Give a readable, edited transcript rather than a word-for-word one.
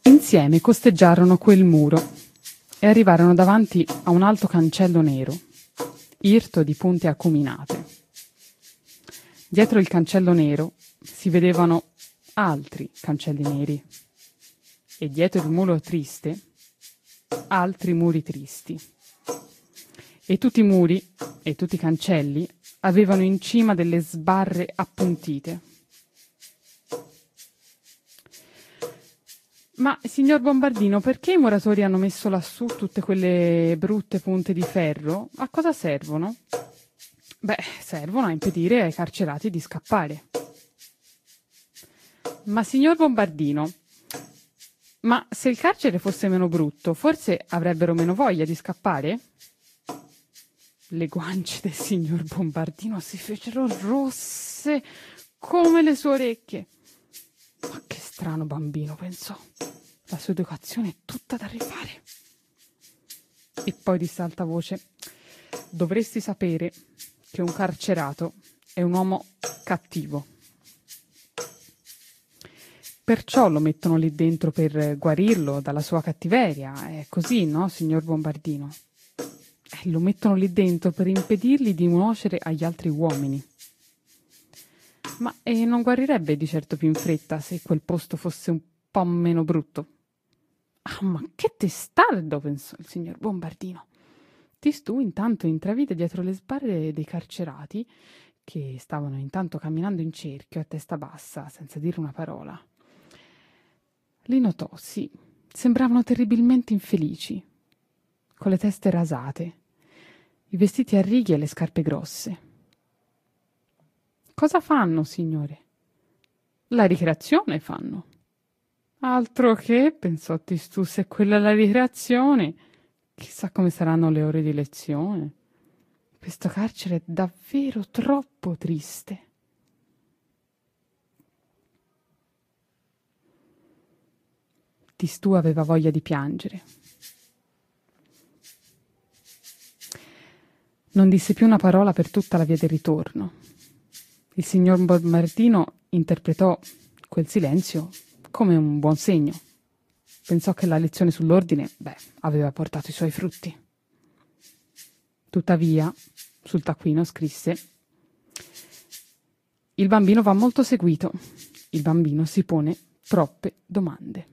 Insieme costeggiarono quel muro e arrivarono davanti a un alto cancello nero, irto di punte acuminate. Dietro il cancello nero si vedevano altri cancelli neri e dietro il muro triste altri muri tristi. E tutti i muri e tutti i cancelli avevano in cima delle sbarre appuntite. Ma, signor Bombardino, perché i muratori hanno messo lassù tutte quelle brutte punte di ferro? A cosa servono? Beh, servono a impedire ai carcerati di scappare. Ma, signor Bombardino, ma se il carcere fosse meno brutto, forse avrebbero meno voglia di scappare? Le guance del signor Bombardino si fecero rosse come le sue orecchie. Ma che strano bambino, pensò. La sua educazione è tutta da rifare. E poi disse a alta voce: dovresti sapere che un carcerato è un uomo cattivo. Perciò lo mettono lì dentro per guarirlo dalla sua cattiveria. È così, no, signor Bombardino? Lo mettono lì dentro per impedirgli di nuocere agli altri uomini. Ma non guarirebbe di certo più in fretta se quel posto fosse un po' meno brutto. Ah, ma che testardo, pensò il signor Bombardino. Tistù intanto intravide dietro le sbarre dei carcerati che stavano intanto camminando in cerchio a testa bassa, senza dire una parola. Li notò, sì, sembravano terribilmente infelici, con le teste rasate, i vestiti a righe e le scarpe grosse. Cosa fanno, signore? La ricreazione fanno. Altro che, pensò Tistù, se quella è la ricreazione, chissà come saranno le ore di lezione. Questo carcere è davvero troppo triste. Tistù aveva voglia di piangere. Non disse più una parola per tutta la via del ritorno. Il signor Bombardino interpretò quel silenzio come un buon segno. Pensò che la lezione sull'ordine, aveva portato i suoi frutti. Tuttavia, sul taccuino scrisse: il bambino va molto seguito. Il bambino si pone troppe domande.